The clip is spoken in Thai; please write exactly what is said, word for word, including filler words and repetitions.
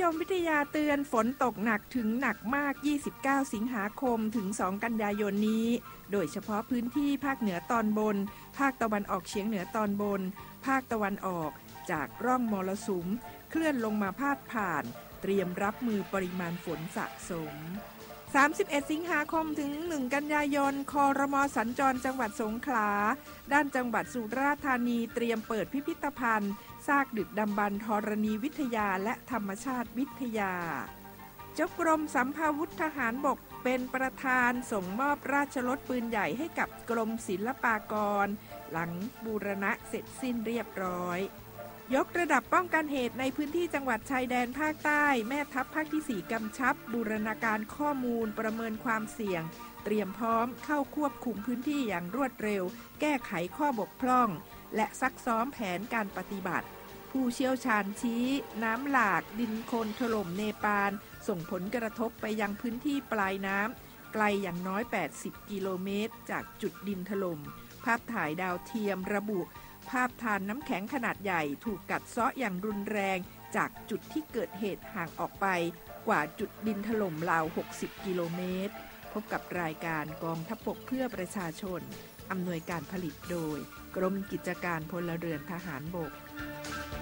ยมวิทยาเตือนฝนตกหนักถึงหนักมากยี่สิบเก้าสิงหาคมถึงสองกันยายนนี้โดยเฉพาะพื้นที่ภาคเหนือตอนบนภาคตะวันออกเฉียงเหนือตอนบนภาคตะวันออกจากร่องมรสุมเคลื่อนลงมาพาดผ่านเตรียมรับมือปริมาณฝนสะสมสามสิบเอ็ดสิงหาคมถึงหนึ่งกันยายนครม.สัญจรจังหวัดสงขลาด้านจังหวัดสุราษฎร์ธานีเตรียมเปิดพิพิธภัณฑ์ซากดึกดำบรรพ์ธรณีวิทยาและธรรมชาติวิทยาเจ้ากรมสัมภาวุธทหารบกเป็นประธานส่งมอบราชรถปืนใหญ่ให้กับกรมศิลปากรหลังบูรณะเสร็จสิ้นเรียบร้อยยกระดับป้องกันเหตุในพื้นที่จังหวัดชายแดนภาคใต้แม่ทัพภาคที่สี่กำชับบูรณาการข้อมูลประเมินความเสี่ยงเตรียมพร้อมเข้าควบคุมพื้นที่อย่างรวดเร็วแก้ไขข้อบกพร่องและซักซ้อมแผนการปฏิบัติผู้เชี่ยวชาญชี้น้ำหลากดินโคลนถล่มเนปาลส่งผลกระทบไปยังพื้นที่ปลายน้ำไกลอย่างน้อยแปดสิบกิโลเมตรจากจุดดินถล่มภาพถ่ายดาวเทียมระบุภาพทานน้ำแข็งขนาดใหญ่ถูกกัดเซาะอย่างรุนแรงจากจุดที่เกิดเหตุห่างออกไปกว่าจุดดินถล่มราวหกสิบกิโลเมตรพบกับรายการกองทัพบกเพื่อประชาชนอำนวยการผลิตโดยกรมกิจการพลเรือนทหารบก